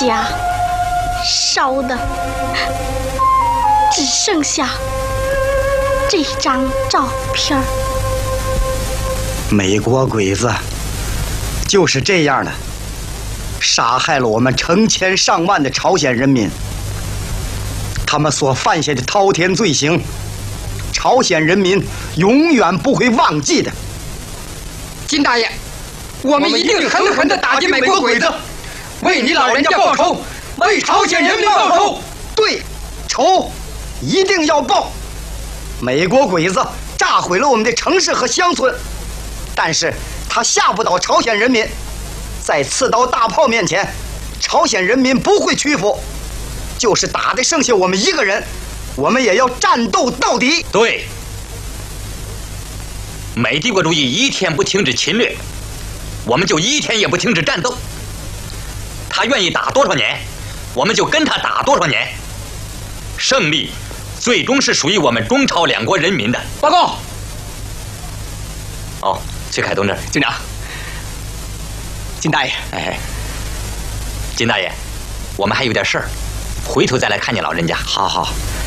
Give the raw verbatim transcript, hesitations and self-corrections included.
家烧的只剩下这张照片。 美国鬼子就是这样的，杀害了我们成千上万的朝鲜人民。他们所犯下的滔天罪行，朝鲜人民永远不会忘记的。 金大爷，我们一定狠狠地打击美国鬼子，为你老人家报仇，为朝鲜人民报仇。 对，仇一定要报。美国鬼子炸毁了我们的城市和乡村，但是他吓不倒朝鲜人民。在刺刀大炮面前，朝鲜人民不会屈服。就是打的剩下我们一个人，我们也要战斗到底。 对，美帝国主义一天不停止侵略，我们就一天也不停止战斗。他愿意打多少年，我们就跟他打多少年。胜利最终是属于我们中朝两国人民的。 报告。 哦，崔凯东这儿， 军长，金大爷， 哎，金大爷，我们还有点事儿，回头再来看见老人家。 好好。